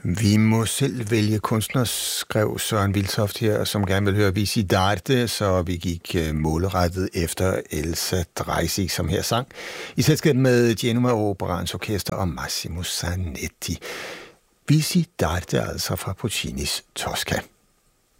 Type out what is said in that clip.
Vi må selv vælge kunstner, skrev Søren Viltoft her, som gerne vil høre Visi d'arte, så vi gik målrettet efter Elsa Dreisig, som her sang, i selskab med Genova Operans Orkester og Massimo Zanetti. Visi d'arte altså fra Puccinis Tosca.